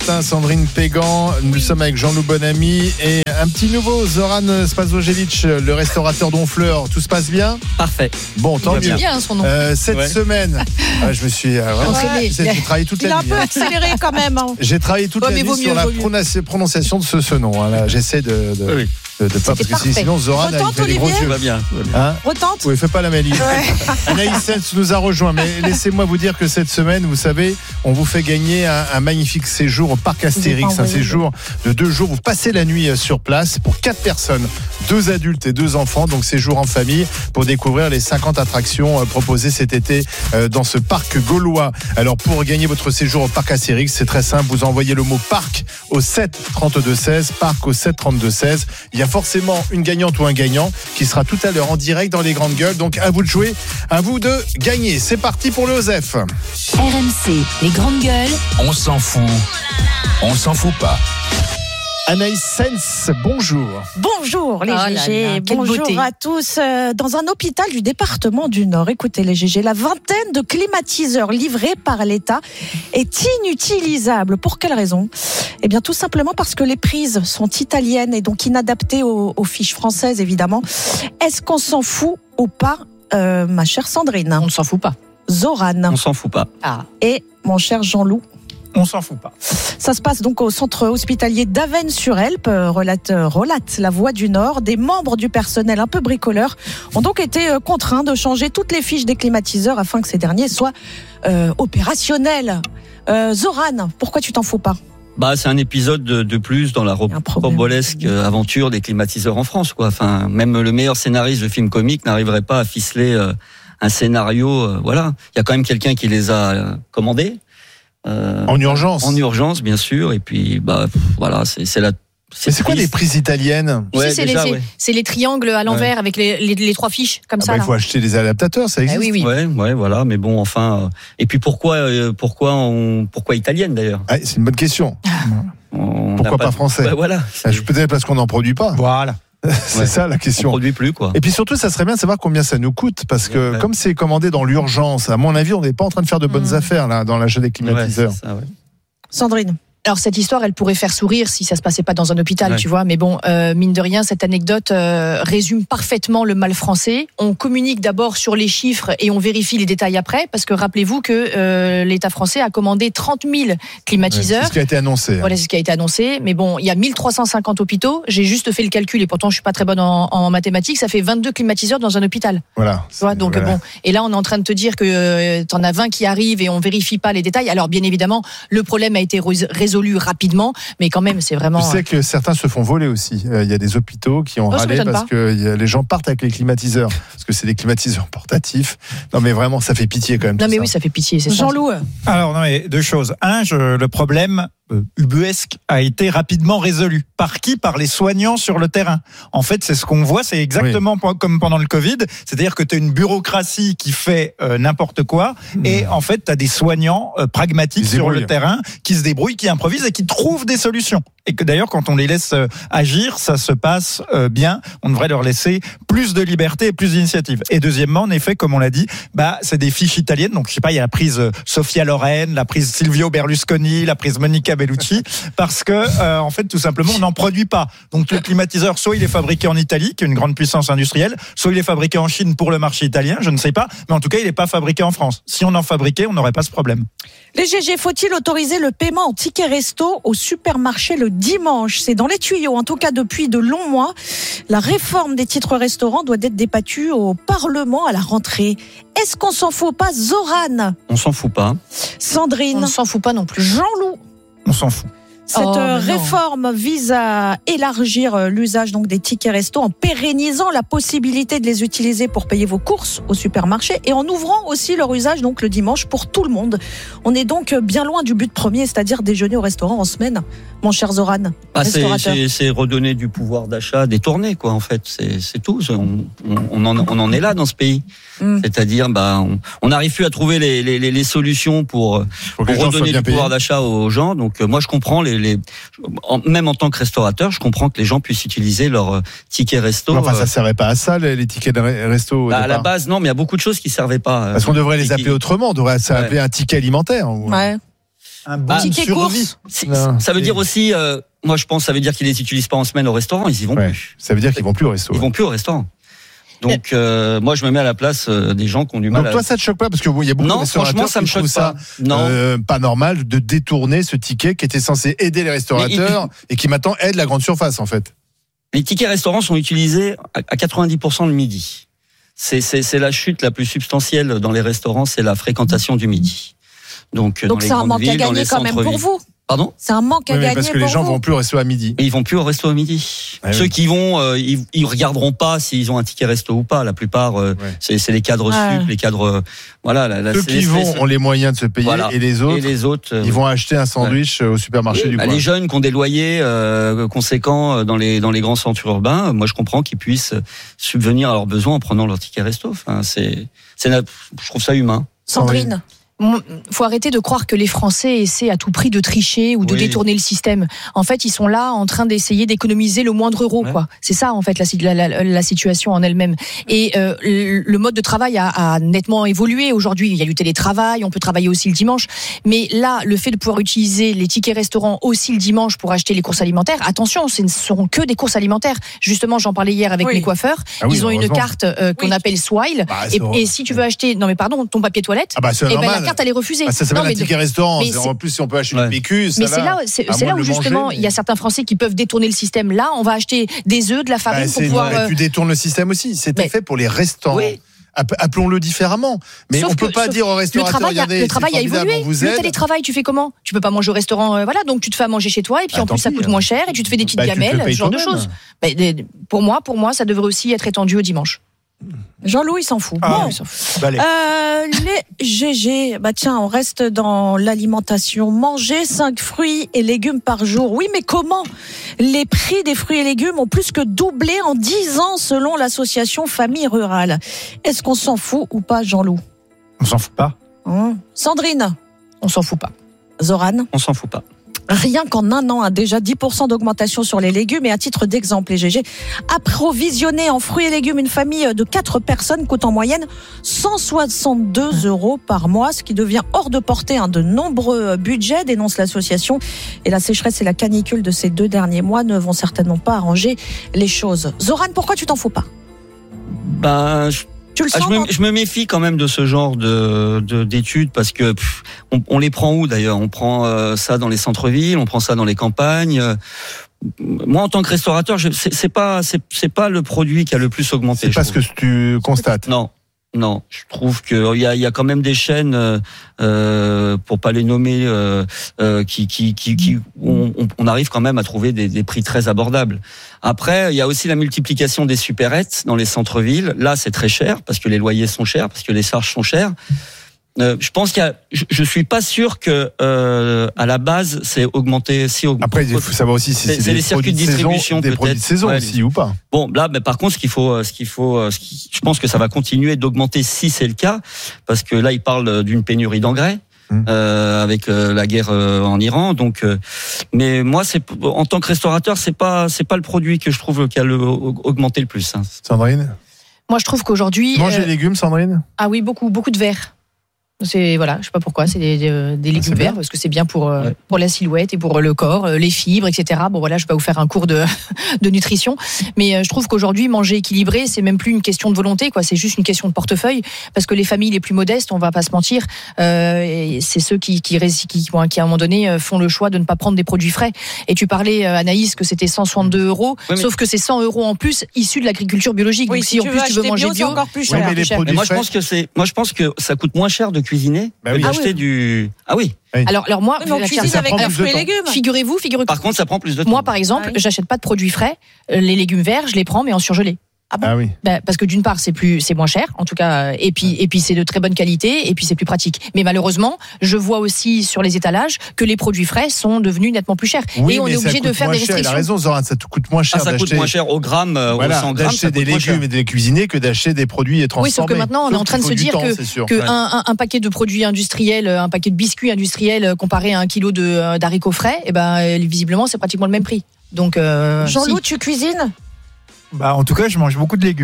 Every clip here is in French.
Sandrine Pégan, nous sommes avec Jean-Loup Bonamy et un petit nouveau, Zoran Spazogelic, le restaurateur d'Honfleur. Tout se passe bien ? Parfait. Bon, tant mieux. C'est bien son nom. Cette semaine, je me suis j'ai travaillé toute la nuit. Il a un peu accéléré quand même. J'ai travaillé toute la nuit sur la prononciation de ce nom. Là, j'essaie de pas, parce que sinon Zoran il fait des gros yeux. Va bien. Hein ? Retente. Oui, fais pas la Mélie. Anaïs Sens nous a rejoint, mais laissez-moi vous dire que cette semaine, vous savez, on vous fait gagner un magnifique séjour au parc Astérix, un séjour de 2 jours. Vous passez la nuit sur place pour 4 personnes, 2 adultes et 2 enfants, donc séjour en famille pour découvrir les 50 attractions proposées cet été dans ce parc gaulois. Alors pour gagner votre séjour au parc Astérix, c'est très simple, vous envoyez le mot parc au 7 32 16, parc au 7 32 16. Il y a forcément une gagnante ou un gagnant qui sera tout à l'heure en direct dans les grandes gueules. Donc à vous de jouer, à vous de gagner. C'est parti pour le OSEF. RMC, les grandes gueules. On s'en fout. On s'en fout pas. Anaïs Sens, bonjour. Bonjour les GG, bonjour beauté. à tous. Dans un hôpital du département du Nord, écoutez les GG, la vingtaine de climatiseurs livrés par l'État est inutilisable. Pour quelle raison ? Eh bien tout simplement parce que les prises sont italiennes et donc inadaptées aux fiches françaises évidemment. Est-ce qu'on s'en fout ou pas, ma chère Sandrine ? On ne s'en fout pas. Zoran. On s'en fout pas. Et mon cher Jean-Loup. On s'en fout pas. Ça se passe donc au centre hospitalier d'Avesnes-sur-Helpe, relate La Voix du Nord. Des membres du personnel un peu bricoleurs ont donc été contraints de changer toutes les fiches des climatiseurs afin que ces derniers soient opérationnels. Zoran, pourquoi tu t'en fous pas ? C'est un épisode de plus dans la rocambolesque aventure des climatiseurs en France, quoi. Enfin, même le meilleur scénariste de film comique n'arriverait pas à ficeler un scénario. Voilà, il y a quand même quelqu'un qui les a commandés. En urgence. En urgence, bien sûr. Et puis, voilà, c'est la. Mais c'est quoi les prises italiennes ? C'est les triangles à l'envers avec les 3 fiches comme ça. Il faut acheter des adaptateurs, ça existe. Oui. Ouais, voilà. Mais bon, enfin. Et puis pourquoi italienne d'ailleurs ? C'est une bonne question. Pourquoi pas français ? Voilà. Peut-être parce qu'on n'en produit pas. Voilà. C'est ça la question. On produit plus, quoi. Et puis surtout, ça serait bien de savoir combien ça nous coûte, parce que comme c'est commandé dans l'urgence, à mon avis, on n'est pas en train de faire de bonnes affaires là dans l'achat des climatiseurs. Ça, ouais. Sandrine. Alors cette histoire, elle pourrait faire sourire si ça se passait pas dans un hôpital, tu vois. Mais bon, mine de rien, cette anecdote résume parfaitement le mal français. On communique d'abord sur les chiffres et on vérifie les détails après, parce que rappelez-vous que l'État français a commandé 30 000 climatiseurs. C'est ce qui a été annoncé. Voilà, c'est ce qui a été annoncé. Mais bon, il y a 1350 hôpitaux. J'ai juste fait le calcul et pourtant je suis pas très bonne en mathématiques. Ça fait 22 climatiseurs dans un hôpital. Voilà. Tu vois, donc bon. Et là, on est en train de te dire que t'en as 20 qui arrivent et on vérifie pas les détails. Alors bien évidemment, le problème a été résolu rapidement, mais quand même, c'est vraiment. Tu sais que certains se font voler aussi. Il y a des hôpitaux qui ont râlé parce que les gens partent avec les climatiseurs, parce que c'est des climatiseurs portatifs. Non, mais vraiment, ça fait pitié quand même. Non, mais oui, ça fait pitié. C'est Jean-Loup. Alors, non, mais 2 choses. Le problème ubuesque a été rapidement résolu. Par qui ? Par les soignants sur le terrain. En fait, c'est ce qu'on voit, c'est exactement comme pendant le Covid, c'est-à-dire que tu as une bureaucratie qui fait n'importe quoi, et en fait, tu as des soignants pragmatiques sur le terrain qui se débrouillent, qui improvisent et qui trouvent des solutions. Et que d'ailleurs, quand on les laisse agir, ça se passe bien. On devrait leur laisser plus de liberté et plus d'initiative. Et deuxièmement, en effet, comme on l'a dit, c'est des fiches italiennes. Donc, je sais pas, il y a la prise Sofia Loren, la prise Silvio Berlusconi, la prise Monica Bellucci, parce que en fait, tout simplement, on n'en produit pas. Donc, le climatiseur, soit il est fabriqué en Italie, qui est une grande puissance industrielle, soit il est fabriqué en Chine pour le marché italien, je ne sais pas, mais en tout cas, il n'est pas fabriqué en France. Si on en fabriquait, on n'aurait pas ce problème. Les GG, faut-il autoriser le paiement en ticket resto au supermarché le dimanche ? C'est dans les tuyaux, en tout cas depuis de longs mois. La réforme des titres restaurants doit être débattue au Parlement à la rentrée. Est-ce qu'on s'en fout pas, Zoran ? On s'en fout pas. Sandrine ? On ne s'en fout pas non plus. Jean-Loup ? On s'en fout. Cette réforme vise à élargir l'usage donc des tickets resto en pérennisant la possibilité de les utiliser pour payer vos courses au supermarché et en ouvrant aussi leur usage donc le dimanche pour tout le monde. On est donc bien loin du but premier, c'est-à-dire déjeuner au restaurant en semaine, mon cher Zoran. C'est redonner du pouvoir d'achat détourné, quoi, en fait. C'est tout. On en est là dans ce pays. C'est-à-dire, on n'arrive plus à trouver les solutions pour redonner du pouvoir d'achat aux gens. Donc, moi, je comprends même en tant que restaurateur, je comprends que les gens puissent utiliser leur ticket resto. Enfin, ça servait pas à ça, les tickets de resto. À la base, non, mais il y a beaucoup de choses qui servaient pas. Parce qu'on devrait les appeler autrement. On devrait s'appeler un ticket alimentaire. Ouais. Un bon ticket survie. Ça veut dire aussi, moi je pense, ça veut dire qu'ils les utilisent pas en semaine au restaurant, ils y vont plus. Ça veut dire qu'ils vont plus au resto. Ils vont plus au restaurant. Donc moi je me mets à la place des gens qui ont du mal. Donc toi ça te choque pas parce que il y a beaucoup de restaurateurs franchement, ça me qui trouvent choque pas. ça pas normal de détourner ce ticket qui était censé aider les restaurateurs et qui maintenant aide la grande surface en fait. Les tickets restaurants sont utilisés à 90% le midi. C'est la chute la plus substantielle dans les restaurants, c'est la fréquentation du midi. Donc dans les c'est un grandes manque à villes, dans gagner les quand même pour centres-villes. vous. Pardon ? C'est un manque à gagner parce que pour les gens vous. vont plus au resto à midi. Et ils vont plus au resto à midi. Ceux qui vont, ils regarderont pas s'ils ont un ticket resto ou pas. La plupart, c'est les cadres sup, les cadres, voilà. Ceux qui vont ont les moyens de se payer et les autres, ils vont acheter un sandwich au supermarché du coin. Les jeunes qui ont des loyers conséquents dans les grands centres urbains, moi je comprends qu'ils puissent subvenir à leurs besoins en prenant leur ticket resto. Enfin, je trouve ça humain. Sandrine. Faut arrêter de croire que les Français essaient à tout prix de tricher ou de détourner le système. En fait, ils sont là en train d'essayer d'économiser le moindre euro, quoi. C'est ça, en fait, la situation en elle-même. Et le mode de travail a nettement évolué aujourd'hui. Il y a du télétravail, on peut travailler aussi le dimanche. Mais là, le fait de pouvoir utiliser les tickets restaurants aussi le dimanche pour acheter les courses alimentaires, attention, ce ne seront que des courses alimentaires. Justement, j'en parlais hier avec mes coiffeurs. Ils ont une carte qu'on appelle Swile. Et si tu veux acheter, non mais pardon, ton papier toilette, la carte elle est refusée. Ça s'appelle un ticket restaurant. En plus, si on peut acheter du PQ, mais c'est là où justement il y a certains Français qui peuvent détourner le système. Là, on va acheter des œufs, de la farine pour pouvoir. Tu détournes le système aussi. C'était fait pour les restaurants. Appelons-le différemment. Mais on ne peut pas dire au restaurateur, regardez, le travail a évolué. Le télétravail, tu fais comment ? Tu peux pas manger au restaurant, donc tu te fais à manger chez toi et puis en plus ça coûte moins cher et tu te fais des petites gamelles, ce genre de choses. Pour moi, ça devrait aussi être étendu au dimanche. Jean-Louis s'en fout. Les GG, tiens, on reste dans l'alimentation. Manger 5 fruits et légumes par jour. Oui, mais comment ? Les prix des fruits et légumes ont plus que doublé en 10 ans selon l'association Famille Rurale. Est-ce qu'on s'en fout ou pas, Jean-Loup ? On s'en fout pas. Sandrine ? On s'en fout pas. Zoran ? On s'en fout pas. Rien qu'en un an, déjà 10% d'augmentation sur les légumes. Et à titre d'exemple, les GG, approvisionner en fruits et légumes une famille de 4 personnes coûte en moyenne 162 € par mois, ce qui devient hors de portée de nombreux budgets, dénonce l'association. Et la sécheresse et la canicule de ces 2 derniers mois ne vont certainement pas arranger les choses. Zoran, pourquoi tu t'en fous pas ? Tu le sens, je me méfie quand même de ce genre d'études parce que on les prend où d'ailleurs ? On prend ça dans les centres-villes, on prend ça dans les campagnes. Moi, en tant que restaurateur, c'est pas le produit qui a le plus augmenté. C'est pas ce que tu constates. Non, je trouve que il y a quand même des chaînes, pour pas les nommer, on arrive quand même à trouver des prix très abordables. Après, il y a aussi la multiplication des supérettes dans les centres-villes. Là, c'est très cher parce que les loyers sont chers, parce que les charges sont chères. Je pense je suis pas sûr que à la base c'est augmenté Après il faut savoir aussi si c'est les circuits de distribution, des produits de saison aussi ou pas. Bon là, mais par contre je pense que ça va continuer d'augmenter si c'est le cas, parce que là il parle d'une pénurie d'engrais. Avec la guerre en Iran, donc mais moi en tant que restaurateur c'est pas le produit que je trouve qui a augmenté le plus. Sandrine ? Moi je trouve qu'aujourd'hui manger les légumes, Sandrine ? Ah oui, beaucoup de verre. Je sais pas pourquoi, c'est des légumes verts parce que c'est bien pour la silhouette et pour le corps, les fibres, etc. Bon voilà, je vais pas vous faire un cours de nutrition, mais je trouve qu'aujourd'hui manger équilibré, c'est même plus une question de volonté, quoi. C'est juste une question de portefeuille, parce que les familles les plus modestes, on va pas se mentir, c'est ceux qui à un moment donné font le choix de ne pas prendre des produits frais. Et tu parlais, Anaïs, que c'était 162 €, sauf que c'est 100 € en plus issus de l'agriculture biologique. Oui, donc si en plus tu veux manger bio, c'est encore plus cher. Mais moi je pense que ça coûte moins cher de cuisiner que d'acheter du. Ah oui. Alors moi, on cuisine avec des fruits et légumes. Figurez-vous. Par contre, ça prend plus de temps. Moi, par exemple, j'achète pas de produits frais. Les légumes verts, je les prends, mais en surgelé. Ah bon ? Ah oui. Parce que d'une part, c'est moins cher, en tout cas, et puis c'est de très bonne qualité, et puis c'est plus pratique. Mais malheureusement, je vois aussi sur les étalages que les produits frais sont devenus nettement plus chers. Oui, et on est obligé de faire des restrictions. Il a raison, Zoran, ça te coûte moins cher ça coûte moins cher au gramme, au 100 grammes. D'acheter des légumes et de les cuisiner que d'acheter des produits transformés. Oui, sauf que maintenant, on est en train de se dire qu'un paquet de produits industriels, un paquet de biscuits industriels comparé à 1 kilo d'haricots frais, visiblement, c'est pratiquement le même prix. Donc, Jean-Loup, tu cuisines ? En tout cas, je mange beaucoup de légumes.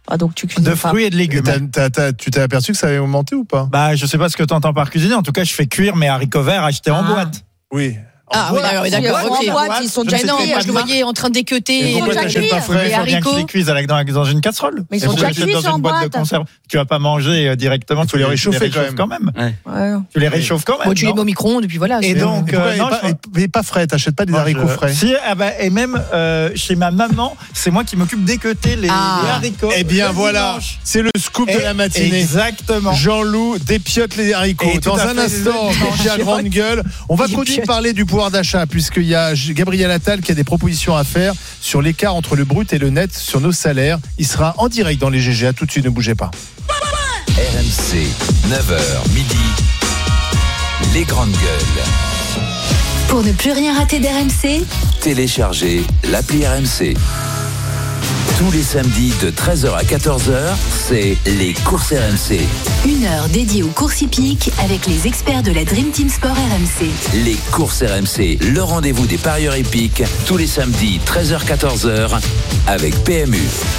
Ah, donc tu cuisines De pas. fruits et de légumes. Tu t'es aperçu que ça avait augmenté ou pas? Bah, je sais pas ce que tu entends par cuisiner. En tout cas, je fais cuire mes haricots verts achetés en boîte. Oui. Ah oui, d'accord, En ok. boîte, ils sont Je déjà ne sais Non, pas moi je de le marque. voyais en train Et d'équeuter pourquoi déjà t'achètes pas cuits, frais? les Il faut bien que tu haricots. les cuises dans une casserole. Mais ils Et sont tu déjà les achètes cuits, dans c'est en une boîte de boîte. conserve. Tu vas pas manger directement. Tu les les réchauffer réchauffes quand même. Ouais. Tu les réchauffes quand même. Bon, tu les non mets au micro-ondes, et puis voilà. Et c'est- donc, non, mais pas frais, t'achètes pas des Moi, haricots frais. Si, et même chez ma maman, c'est moi qui m'occupe d'équeuter les haricots. Eh bien le voilà, dimanche. c'est le scoop de la matinée. Exactement. Jean-Loup dépiote les haricots. Et tout Dans à un fait, instant, les à grande gueule, on va Les continuer de piottes. parler du pouvoir d'achat puisqu'il y a Gabriel Attal qui a des propositions à faire sur l'écart entre le brut et le net sur nos salaires. Il sera en direct dans les GG. À tout de suite, ne bougez pas. RMC, 9h midi. Les grandes gueules. Pour ne plus rien rater d'RMC, Téléchargez l'appli RMC. Tous les samedis de 13h à 14h, c'est les courses RMC. 1 heure dédiée aux courses hippiques avec les experts de la Dream Team Sport RMC. Les courses RMC, le rendez-vous des parieurs hippiques, tous les samedis 13h-14h avec PMU.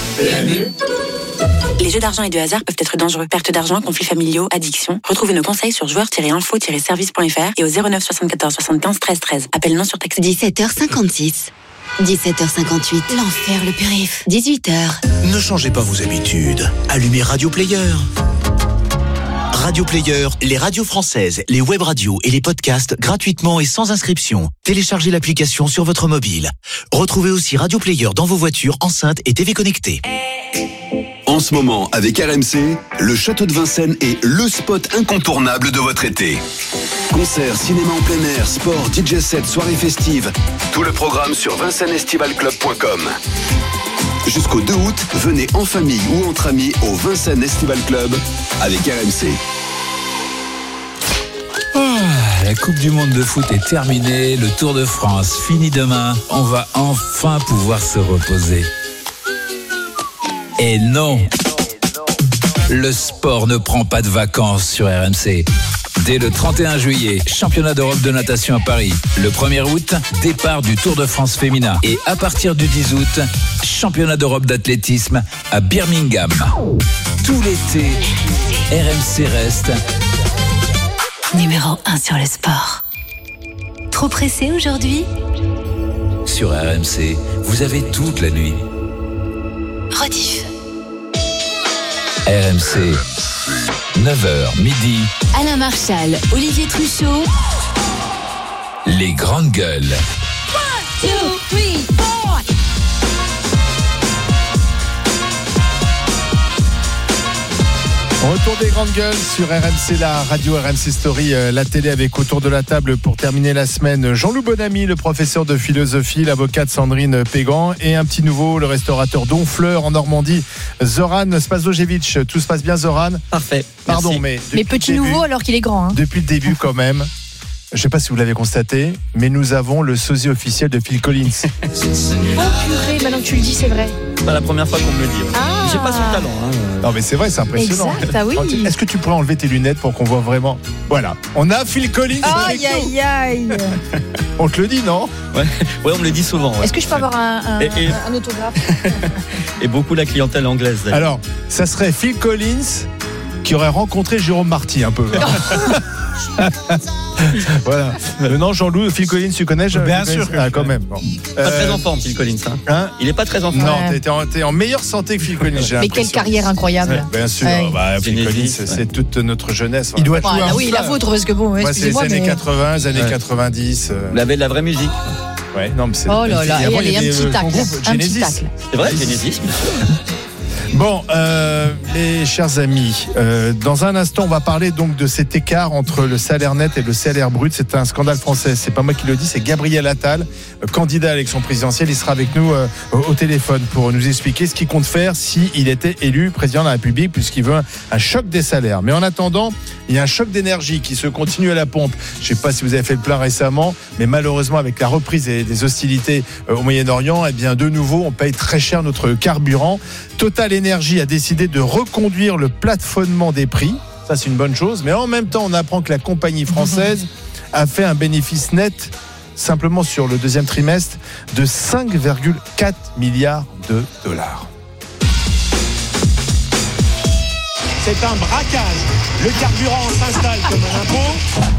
Les jeux d'argent et de hasard peuvent être dangereux. Perte d'argent, conflits familiaux, addiction. Retrouvez nos conseils sur joueurs-info-service.fr et au 09 74 75 13 13. Appel non surtaxé. 17h56. 17h58. L'enfer, le périph'. 18h. Ne changez pas vos habitudes. Allumez Radio Player. Radio Player, les radios françaises, les web radios et les podcasts gratuitement et sans inscription. Téléchargez l'application sur votre mobile. Retrouvez aussi Radio Player dans vos voitures, enceintes et TV connectées. En ce moment, avec RMC, le Château de Vincennes est le spot incontournable de votre été. Concerts, cinéma en plein air, sport, DJ set, soirées festives. Tout le programme sur vincennesestivalclub.com. Jusqu'au 2 août, venez en famille ou entre amis au Vincennes Estival Club avec RMC. La Coupe du Monde de foot est terminée, le Tour de France fini demain. On va enfin pouvoir se reposer. Et non, le sport ne prend pas de vacances sur RMC. Dès le 31 juillet, championnat d'Europe de natation à Paris. Le 1er août, départ du Tour de France féminin. Et à partir du 10 août, championnat d'Europe d'athlétisme à Birmingham. Tout l'été, RMC reste Numéro 1 sur le sport. Trop pressé aujourd'hui? sur RMC. Vous avez toute la nuit. Rediff. RMC, 9h midi, Alain Marchal, Olivier Truchot. les grandes gueules. 1, 2, 3, 4. Retour des grandes gueules sur RMC, la radio RMC Story, la télé avec autour de la table pour terminer la semaine Jean-Loup Bonamy, le professeur de philosophie, l'avocate Sandrine Pégan et un petit nouveau, le restaurateur Donfleur en Normandie, Zoran Spasojevic. Tout se passe bien, Zoran? Parfait. Pardon, Merci. mais Mais petit nouveau alors qu'il est grand. Hein. depuis le début quand même. Je ne sais pas si vous l'avez constaté, mais nous avons le sosie officiel de Phil Collins. Oh purée, maintenant que tu le dis, c'est vrai. C'est pas la première fois qu'on me le dit. Ah. J'ai pas son talent. Non mais c'est vrai, c'est impressionnant. Exact, ah oui. Est-ce que tu pourrais enlever tes lunettes pour qu'on voit vraiment? Voilà, on a Phil Collins avec Aïe nous. aïe aïe. On te le dit, non? Ouais, on me le dit souvent. Ouais. Est-ce que je peux avoir un autographe? Et beaucoup la clientèle anglaise. d'ailleurs. Alors, ça serait Phil Collins qui aurait rencontré Jérôme Marty un peu. Voilà. Non, Jean-Loup, Phil Collins, tu connais? Bien sûr que Ah, je quand connais. même. Bon. Pas très en forme, Phil Collins. Hein. Hein? Il est pas très en forme. Non, Ouais. t'es en meilleure santé que Phil Collins. j'ai Mais quelle l'impression. carrière incroyable. Bien sûr, Ouais. bah, Phil Genesis, Collins, ouais. c'est toute notre jeunesse. Il doit Voilà. jouer Ah oui, la vôtre, parce que bon, Moi, c'est les excusez-moi, années mais... 80, les années Ouais. 90. Il avait de la vraie musique. Ouais, non, mais c'est. Oh là là, Et avant, et il y allez, un avait, petit tacle. ton groupe, Un petit Genesis. tacle. C'est vrai, Genesis. Bon, mes chers amis, dans un instant, on va parler donc de cet écart entre le salaire net et le salaire brut. C'est un scandale français. C'est pas moi qui le dis, c'est Gabriel Attal, candidat à l'élection présidentielle. Il sera avec nous au téléphone pour nous expliquer ce qu'il compte faire s'il était élu président de la République, puisqu'il veut un choc des salaires. Mais en attendant, il y a un choc d'énergie qui se continue à la pompe. Je ne sais pas si vous avez fait le plein récemment, mais malheureusement, avec la reprise des hostilités au Moyen-Orient, eh bien, de nouveau, on paye très cher notre carburant. Total Energy a décidé de reconduire le plafonnement des prix. Ça, c'est une bonne chose. Mais en même temps, on apprend que la compagnie française a fait un bénéfice net, simplement sur le deuxième trimestre, de 5,4 milliards de dollars. c'est un braquage. Le carburant s'installe comme un impôt.